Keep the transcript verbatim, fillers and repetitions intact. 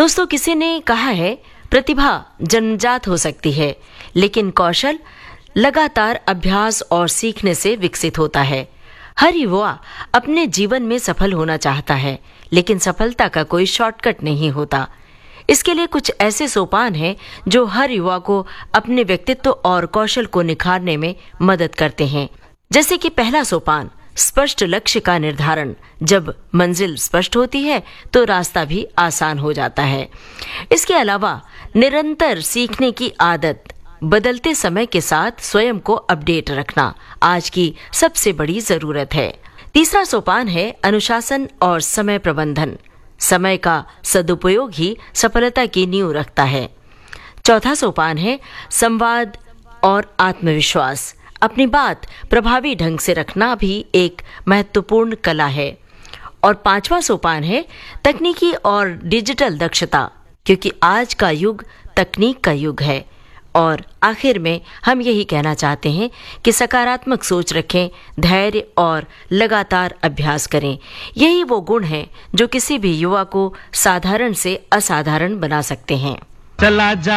दोस्तों, किसी ने कहा है प्रतिभा जन्मजात हो सकती है, लेकिन कौशल लगातार अभ्यास और सीखने से विकसित होता है। हर युवा अपने जीवन में सफल होना चाहता है, लेकिन सफलता का कोई शॉर्टकट नहीं होता। इसके लिए कुछ ऐसे सोपान हैं जो हर युवा को अपने व्यक्तित्व और कौशल को निखारने में मदद करते हैं। जैसे कि पहला सोपान, स्पष्ट लक्ष्य का निर्धारण। जब मंजिल स्पष्ट होती है तो रास्ता भी आसान हो जाता है। इसके अलावा निरंतर सीखने की आदत, बदलते समय के साथ स्वयं को अपडेट रखना आज की सबसे बड़ी जरूरत है। तीसरा सोपान है अनुशासन और समय प्रबंधन। समय का सदुपयोग ही सफलता की नींव रखता है। चौथा सोपान है संवाद और आत्मविश्वास। अपनी बात प्रभावी ढंग से रखना भी एक महत्वपूर्ण कला है। और पांचवा सोपान है तकनीकी और डिजिटल दक्षता, क्योंकि आज का युग तकनीक का युग है। और आखिर में हम यही कहना चाहते हैं कि सकारात्मक सोच रखें, धैर्य और लगातार अभ्यास करें। यही वो गुण हैं जो किसी भी युवा को साधारण से असाधारण बना सकते हैं। चला जा